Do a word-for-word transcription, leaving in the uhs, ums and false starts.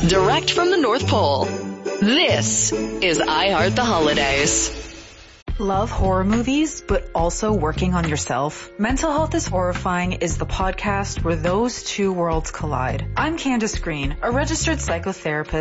direct from the North Pole. This is I Heart the Holidays. Love horror movies, but also working on yourself? Mental Health is Horrifying is the podcast where those two worlds collide. I'm Candace Green, a registered psychotherapist